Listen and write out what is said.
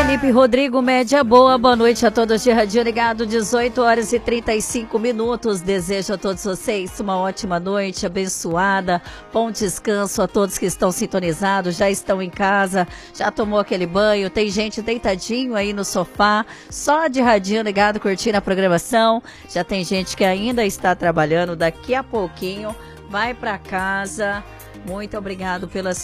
Felipe Rodrigo, média boa noite a todos de Radinho Ligado, 18 horas e 35 minutos. Desejo a todos vocês uma ótima noite, abençoada, bom descanso a todos que estão sintonizados, já estão em casa, já tomou aquele banho, tem gente deitadinho aí no sofá, só de Radinho Ligado curtindo a programação, já tem gente que ainda está trabalhando, daqui a pouquinho vai para casa. Muito obrigado pela